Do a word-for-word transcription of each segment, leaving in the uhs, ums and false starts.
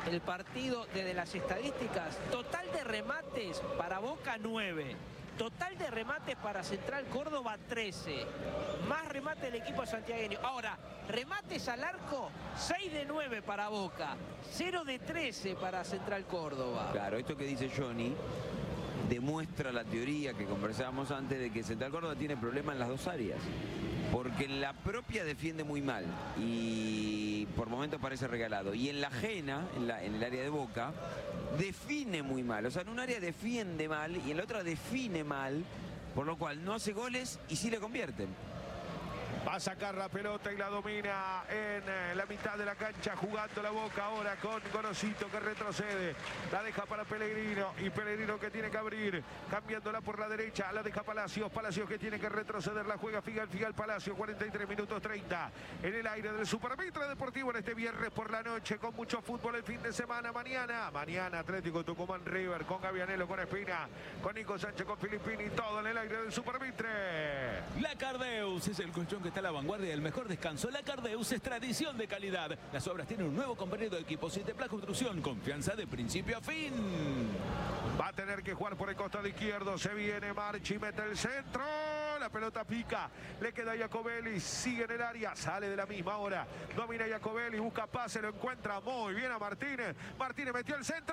el partido desde las estadísticas. Total de remates para Boca, nueve. Total de remates para Central Córdoba, trece. Más remate del equipo santiagueño. Ahora, remates al arco, seis de nueve para Boca. cero de trece para Central Córdoba. Claro, esto que dice Johnny demuestra la teoría que conversábamos antes de que Central Córdoba tiene problemas en las dos áreas. Porque en la propia defiende muy mal y por momentos parece regalado. Y en la ajena, en, la, en el área de Boca, define muy mal. O sea, en un área defiende mal y en la otra define mal, por lo cual no hace goles y sí le convierten. Va a sacar la pelota y la domina en la mitad de la cancha, jugando la Boca ahora con Gorosito que retrocede. La deja para Pellegrino y Pellegrino que tiene que abrir, cambiándola por la derecha, la deja Palacios. Palacios que tiene que retroceder, la juega Figal, Figal Palacios, cuarenta y tres minutos treinta en el aire del Supermitre Deportivo en este viernes por la noche, con mucho fútbol el fin de semana. Mañana, mañana Atlético Tucumán River, con Gavianelo, con Espina, con Nico Sánchez, con Filippini, todo en el aire del Supermitre. La Cardeus es el colchón que está a la vanguardia del mejor descanso. La Cardeus es tradición de calidad. Las obras tienen un nuevo compañero de equipo. Sietepla Construcción, confianza de principio a fin. Va a tener que jugar por el costado izquierdo. Se viene Marchi, mete el centro. La pelota pica. Le queda a Jacobelli. Sigue en el área. Sale de la misma ahora. Domina Jacobelli. Busca pase. Lo encuentra muy bien a Martínez. Martínez metió el centro.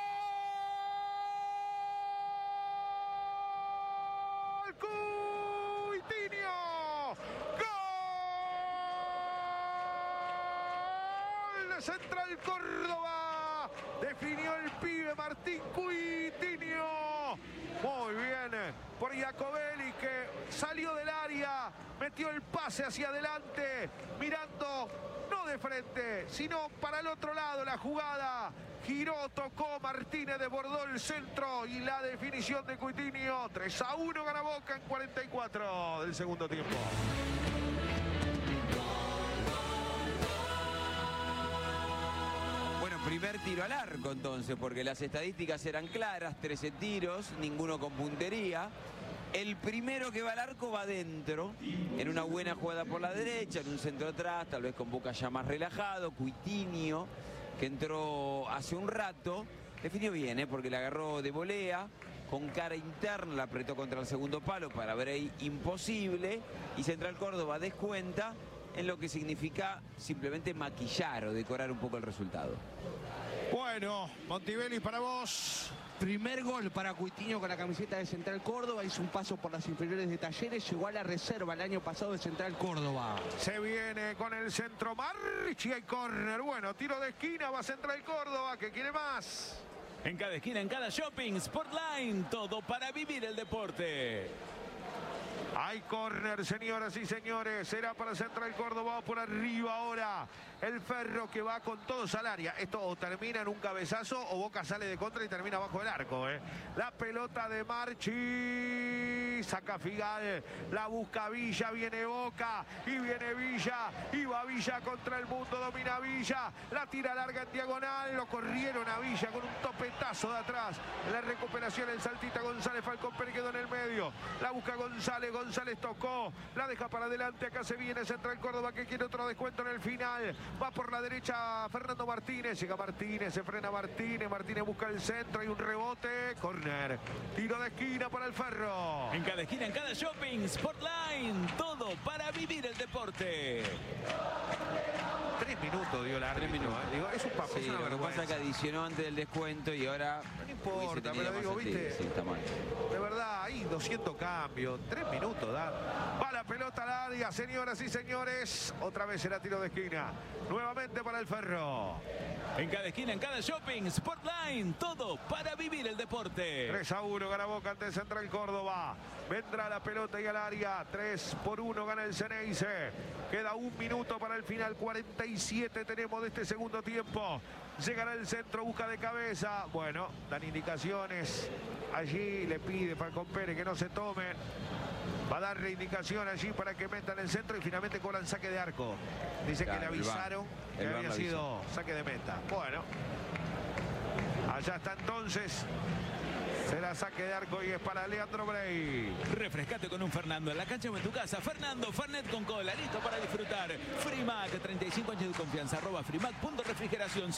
Central Córdoba, definió el pibe Martín Cuitiño. Muy bien por Jacobelli, que salió del área, metió el pase hacia adelante, mirando no de frente, sino para el otro lado la jugada. Giró, tocó, Martínez desbordó el centro y la definición de Cuitiño. tres a uno gana Boca en cuarenta y cuatro del segundo tiempo. Primer tiro al arco entonces, porque las estadísticas eran claras, trece tiros, ninguno con puntería. El primero que va al arco va adentro, en una buena jugada por la derecha, en un centro atrás, tal vez con Boca ya más relajado. Cuitiño, que entró hace un rato, definió bien, ¿eh? Porque la agarró de volea, con cara interna, la apretó contra el segundo palo para ver ahí imposible, y Central Córdoba descuenta en lo que significa simplemente maquillar o decorar un poco el resultado. Bueno, Montibelli, para vos. Primer gol para Cuitiño con la camiseta de Central Córdoba. Hizo un paso por las inferiores de Talleres. Llegó a la reserva el año pasado de Central Córdoba. Se viene con el centro Marchi, hay córner. Bueno, tiro de esquina, va Central Córdoba. ¿Qué quiere más? En cada esquina, en cada shopping, Sportline, todo para vivir el deporte. Hay córner, señoras y señores. Será para Central Córdoba por arriba ahora. El Ferro que va con todos al área. Esto o termina en un cabezazo o Boca sale de contra y termina bajo el arco. ¿eh? La pelota de Marchi. Saca Figal. La busca Villa. Viene Boca. Y viene Villa. Y va Villa contra el mundo. Domina Villa. La tira larga en diagonal. Lo corrieron a Villa con un topetazo de atrás. La recuperación el saltita González. Falcón Pérez quedó en el medio. La busca González. González tocó. La deja para adelante. Acá se viene Central Córdoba que quiere otro descuento en el final. Va por la derecha Fernando Martínez. Llega Martínez. Se frena Martínez. Martínez busca el centro. Hay un rebote. Corner. Tiro de esquina para el Ferro. En cada esquina, en cada shopping, Sportline. Todo para vivir el deporte. Tres minutos dio la Tres minutos. ¿eh? Digo, es un papel. Sí, es una lo que vergüenza. pasa es que adicionó antes del descuento y ahora No importa, pero digo, más viste. Sí, está mal. De verdad, ahí doscientos cambios. Tres minutos da. Va la pelota al área, señoras y señores. Otra vez será tiro de esquina. Nuevamente para el Ferro. En cada esquina, en cada shopping, Sportline. Todo para vivir el deporte. tres a uno gana Boca ante Central Córdoba. Vendrá la pelota y al área. tres por uno gana el Ceneice. Queda un minuto para el final. cuarenta y siete tenemos de este segundo tiempo. Llegará el centro, busca de cabeza. Bueno, dan indicaciones. Allí le pide Falcón Pérez que no se tome. Va a darle indicación allí para que metan el centro y finalmente cobran saque de arco. Dice claro, que le avisaron que había sido saque de meta. Bueno, allá está entonces. Será saque de arco y es para Leandro Brey. Refrescate con un Fernando en la cancha o en tu casa. Fernando, Fernet con cola, listo para disfrutar. Frimac, treinta y cinco años de confianza. Arroba Frimac punto refrigeración.